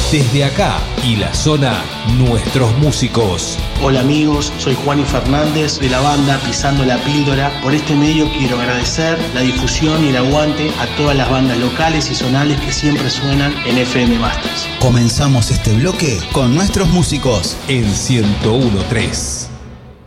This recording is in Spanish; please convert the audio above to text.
Desde acá y la zona, nuestros músicos. Hola amigos, soy Juani Fernández de la banda Pisando la Píldora. Por este medio quiero agradecer la difusión y el aguante a todas las bandas locales y zonales que siempre suenan en FM Masters. Comenzamos este bloque con nuestros músicos en 101.3.